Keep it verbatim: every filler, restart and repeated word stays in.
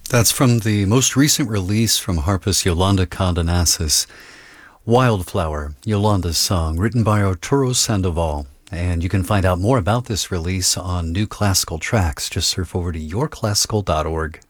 That's from the most recent release from harpist Yolanda Cardenas, Wildflower, Yolanda's song, written by Arturo Sandoval. And you can find out more about this release on New Classical Tracks. Just surf over to your classical dot org.